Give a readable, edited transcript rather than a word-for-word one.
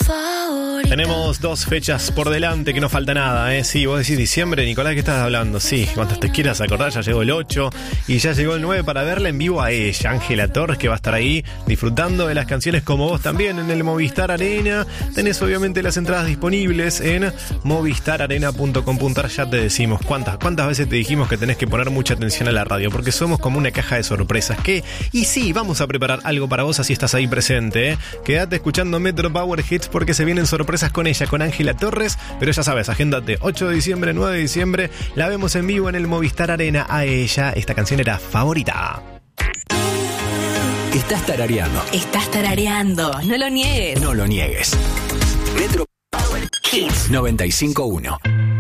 favorita. Tenemos 2 fechas por delante, que no falta nada, ¿eh? Sí, vos decís diciembre, Nicolás, ¿qué estás hablando? Sí, cuando te quieras acordar, ya llegó el 8 y ya llegó el 9 para verla en vivo a ella, Ángela Torres, que va a estar ahí disfrutando de las canciones como vos también en el Movistar Arena. Tenés obviamente las entradas disponibles en movistararena.com.ar. Ya te decimos cuántas veces te dijimos que tenés que poner mucha atención a la radio, porque somos como una caja de sorpresas y sí, vamos a preparar algo para vos, así estás ahí presente, ¿eh? Quédate escuchando Metro Power Hits porque se vienen sorpresas con ella, con Ángela Torres, pero ya sabes, agéndate, 8 de diciembre, 9 de diciembre, la vemos en vivo en el Movistar Arena a ella. Esta canción era Favorita. Estás tarareando. Estás tarareando, no lo niegues. No lo niegues. Metro Power Hits 95.1.